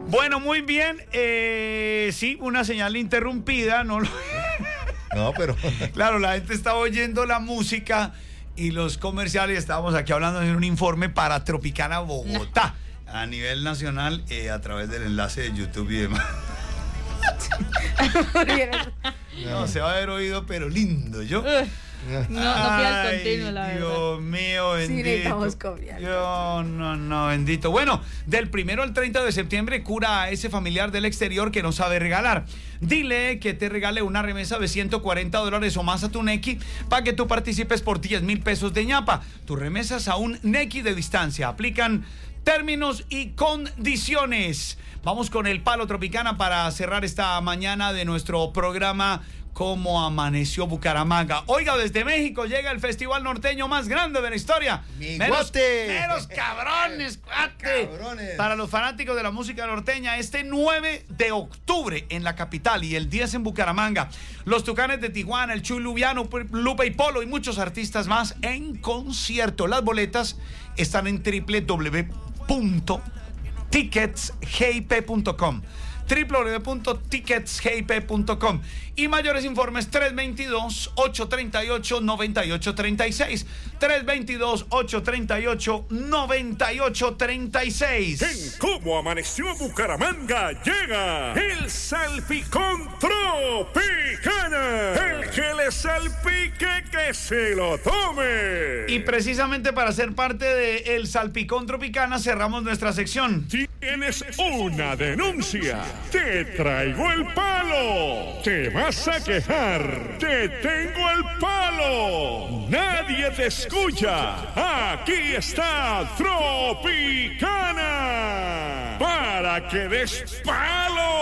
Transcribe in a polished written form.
Bueno, muy bien. Sí, una señal interrumpida. No, no, pero... Claro, la gente estaba oyendo la música y los comerciales. Estábamos aquí hablando de un informe para Tropicana Bogotá. A nivel nacional, a través del enlace de YouTube y demás. No, se va a haber oído, pero lindo. Yo... No fui al continuo, la verdad. Dios mío, bendito. Sí, Yo, no, bendito. Bueno, del 1 al 30 de septiembre, cura a ese familiar del exterior que no sabe regalar. Dile que te regale una remesa de $140 o más a tu Nequi para que tú participes por 10,000 pesos de ñapa. Tus remesas a un Nequi de distancia. Aplican términos y condiciones. Vamos con el Palo Tropicana para cerrar esta mañana de nuestro programa Cómo amaneció Bucaramanga. Oiga, desde México llega el festival norteño más grande de la historia. Meros cabrones, cuate. Cabrones. Para los fanáticos de la música norteña, este 9 de octubre en la capital y el 10 en Bucaramanga. Los Tucanes de Tijuana, el Chuy Lubiano, Lupe y Polo y muchos artistas más en concierto. Las boletas están en www.ticketsgip.com. www.ticketsgip.com y mayores informes 322-838-9836 322-838-9836. En Cómo amaneció Bucaramanga llega el Salpicón Tropicana, el que le salpique que se lo tome. Y precisamente para ser parte de el Salpicón Tropicana cerramos nuestra sección. Tienes una denuncia, te traigo el palo, te vas a quejar, te tengo el palo, nadie te escucha, aquí está Tropicana, para que des palo.